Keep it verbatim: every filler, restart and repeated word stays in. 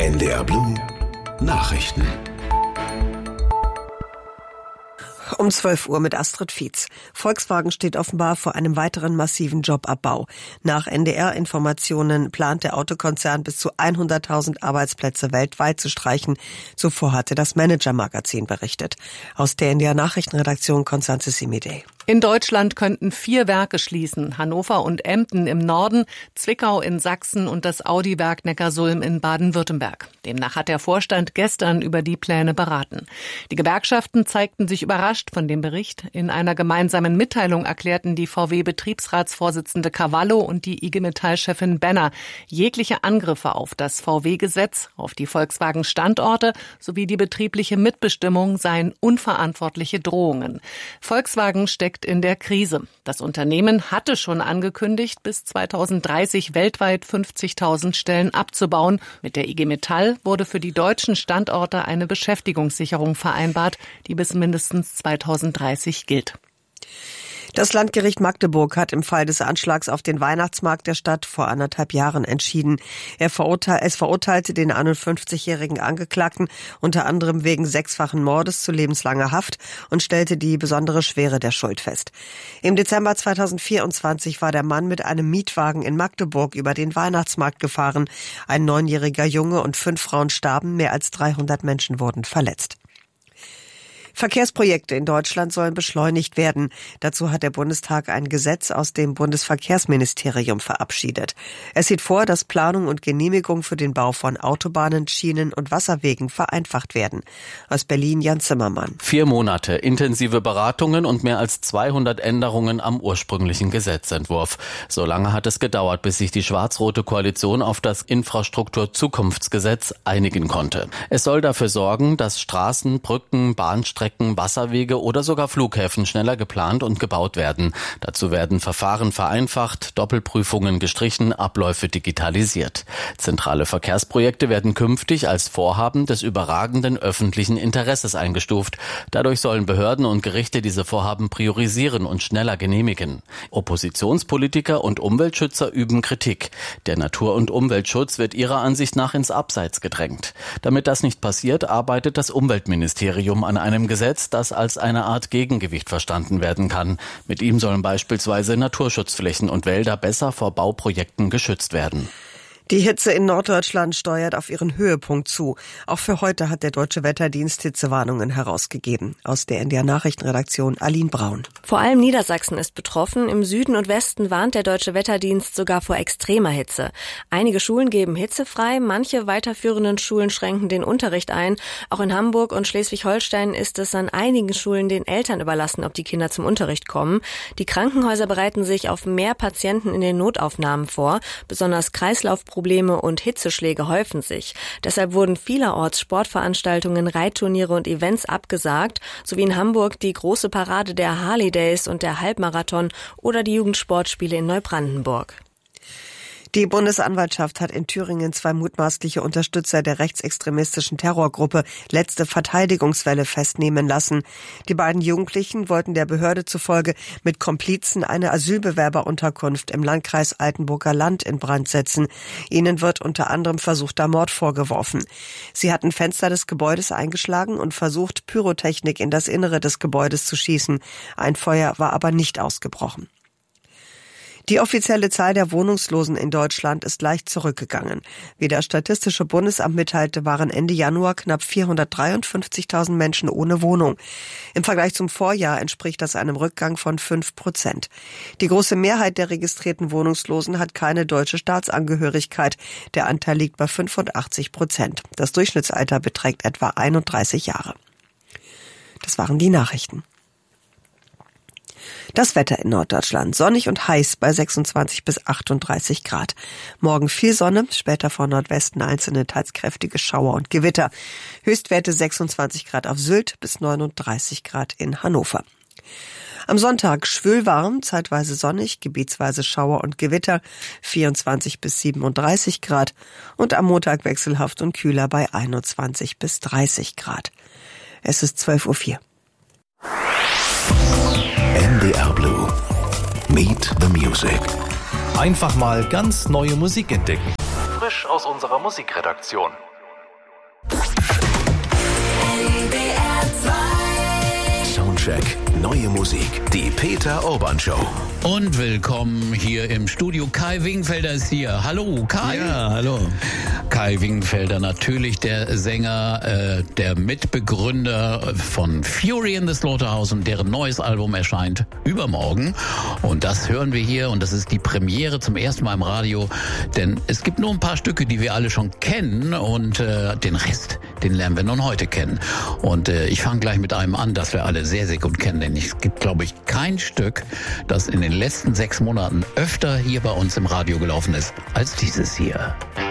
N D R Blue Nachrichten. Um zwölf Uhr mit Astrid Fietz. Volkswagen steht offenbar vor einem weiteren massiven Jobabbau. Nach N D R-Informationen plant der Autokonzern bis zu hunderttausend Arbeitsplätze weltweit zu streichen. Zuvor hatte das Manager-Magazin berichtet. Aus der N D R-Nachrichtenredaktion Constanze Simide. In Deutschland könnten vier Werke schließen. Hannover und Emden im Norden, Zwickau in Sachsen und das Audi-Werk Neckarsulm in Baden-Württemberg. Demnach hat der Vorstand gestern über die Pläne beraten. Die Gewerkschaften zeigten sich überrascht von dem Bericht. In einer gemeinsamen Mitteilung erklärten die V W-Betriebsratsvorsitzende Cavallo und die I G Metall-Chefin Benner, jegliche Angriffe auf das V W-Gesetz, auf die Volkswagen-Standorte sowie die betriebliche Mitbestimmung seien unverantwortliche Drohungen. Volkswagen steckt in der Krise. Das Unternehmen hatte schon angekündigt, bis zweitausenddreißig weltweit fünfzigtausend Stellen abzubauen. Mit der I G Metall wurde für die deutschen Standorte eine Beschäftigungssicherung vereinbart, die bis mindestens zweitausenddreißig gilt. Das Landgericht Magdeburg hat im Fall des Anschlags auf den Weihnachtsmarkt der Stadt vor anderthalb Jahren entschieden. Er verurteil- es verurteilte den einundfünfzigjährigen Angeklagten unter anderem wegen sechsfachen Mordes zu lebenslanger Haft und stellte die besondere Schwere der Schuld fest. Im Dezember zweitausendvierundzwanzig war der Mann mit einem Mietwagen in Magdeburg über den Weihnachtsmarkt gefahren. Ein neunjähriger Junge und fünf Frauen starben, mehr als dreihundert Menschen wurden verletzt. Verkehrsprojekte in Deutschland sollen beschleunigt werden. Dazu hat der Bundestag ein Gesetz aus dem Bundesverkehrsministerium verabschiedet. Es sieht vor, dass Planung und Genehmigung für den Bau von Autobahnen, Schienen und Wasserwegen vereinfacht werden. Aus Berlin Jan Zimmermann. Vier Monate, intensive Beratungen und mehr als zweihundert Änderungen am ursprünglichen Gesetzentwurf. So lange hat es gedauert, bis sich die schwarz-rote Koalition auf das Infrastrukturzukunftsgesetz einigen konnte. Es soll dafür sorgen, dass Straßen, Brücken, Bahnstrecken, Wasserwege oder sogar Flughäfen schneller geplant und gebaut werden. Dazu werden Verfahren vereinfacht, Doppelprüfungen gestrichen, Abläufe digitalisiert. Zentrale Verkehrsprojekte werden künftig als Vorhaben des überragenden öffentlichen Interesses eingestuft. Dadurch sollen Behörden und Gerichte diese Vorhaben priorisieren und schneller genehmigen. Oppositionspolitiker und Umweltschützer üben Kritik. Der Natur- und Umweltschutz wird ihrer Ansicht nach ins Abseits gedrängt. Damit das nicht passiert, arbeitet das Umweltministerium an einem Gesetz, das als eine Art Gegengewicht verstanden werden kann. Mit ihm sollen beispielsweise Naturschutzflächen und Wälder besser vor Bauprojekten geschützt werden. Die Hitze in Norddeutschland steuert auf ihren Höhepunkt zu. Auch für heute hat der Deutsche Wetterdienst Hitzewarnungen herausgegeben. Aus der N D R-Nachrichtenredaktion Aline Braun. Vor allem Niedersachsen ist betroffen. Im Süden und Westen warnt der Deutsche Wetterdienst sogar vor extremer Hitze. Einige Schulen geben Hitze frei, manche weiterführenden Schulen schränken den Unterricht ein. Auch in Hamburg und Schleswig-Holstein ist es an einigen Schulen den Eltern überlassen, ob die Kinder zum Unterricht kommen. Die Krankenhäuser bereiten sich auf mehr Patienten in den Notaufnahmen vor. Besonders Kreislaufprobleme Probleme und Hitzeschläge häufen sich. Deshalb wurden vielerorts Sportveranstaltungen, Reitturniere und Events abgesagt, sowie in Hamburg die große Parade der Harley Days und der Halbmarathon oder die Jugendsportspiele in Neubrandenburg. Die Bundesanwaltschaft hat in Thüringen zwei mutmaßliche Unterstützer der rechtsextremistischen Terrorgruppe Letzte Verteidigungswelle festnehmen lassen. Die beiden Jugendlichen wollten der Behörde zufolge mit Komplizen eine Asylbewerberunterkunft im Landkreis Altenburger Land in Brand setzen. Ihnen wird unter anderem versuchter Mord vorgeworfen. Sie hatten Fenster des Gebäudes eingeschlagen und versucht, Pyrotechnik in das Innere des Gebäudes zu schießen. Ein Feuer war aber nicht ausgebrochen. Die offizielle Zahl der Wohnungslosen in Deutschland ist leicht zurückgegangen. Wie das Statistische Bundesamt mitteilte, waren Ende Januar knapp vierhundertdreiundfünfzigtausend Menschen ohne Wohnung. Im Vergleich zum Vorjahr entspricht das einem Rückgang von fünf Prozent. Die große Mehrheit der registrierten Wohnungslosen hat keine deutsche Staatsangehörigkeit. Der Anteil liegt bei fünfundachtzig Prozent. Das Durchschnittsalter beträgt etwa einunddreißig Jahre. Das waren die Nachrichten. Das Wetter in Norddeutschland. Sonnig und heiß bei sechsundzwanzig bis achtunddreißig Grad. Morgen viel Sonne, später vor Nordwesten einzelne teils kräftige Schauer und Gewitter. Höchstwerte sechsundzwanzig Grad auf Sylt bis neununddreißig Grad in Hannover. Am Sonntag schwül warm, zeitweise sonnig, gebietsweise Schauer und Gewitter, vierundzwanzig bis siebenunddreißig Grad. Und am Montag wechselhaft und kühler bei einundzwanzig bis dreißig Grad. Es ist zwölf Uhr vier. N D R Blue. Meet the Music. Einfach mal ganz neue Musik entdecken. Frisch aus unserer Musikredaktion. Soundcheck, neue Musik, die Peter Urban Show. Und willkommen hier im Studio. Kai Wingenfelder ist hier. Hallo, Kai. Ja, hallo. Kai Wingenfelder, natürlich der Sänger, äh, der Mitbegründer von Fury in the Slaughterhouse, und deren neues Album erscheint übermorgen. Und das hören wir hier, und das ist die Premiere zum ersten Mal im Radio. Denn es gibt nur ein paar Stücke, die wir alle schon kennen, und äh, den Rest, den lernen wir nun heute kennen. Und äh, ich fange gleich mit einem an, das wir alle sehr, sehr gut kennen. Denn es gibt, glaube ich, kein Stück, das in den letzten sechs Monaten öfter hier bei uns im Radio gelaufen ist, als dieses hier.